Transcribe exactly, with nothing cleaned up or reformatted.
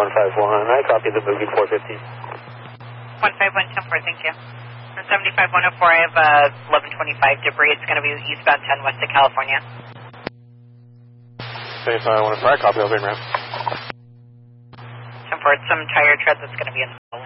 one five one, I copy the movie four fifty. one five one, ten four, thank you. On seventy-five one oh four, I have uh, eleven twenty-five debris. It's going to be eastbound ten west of California. seventy-five one oh four, I copy, I'll bring around. ten four, it's some tire treads that's going to be installed.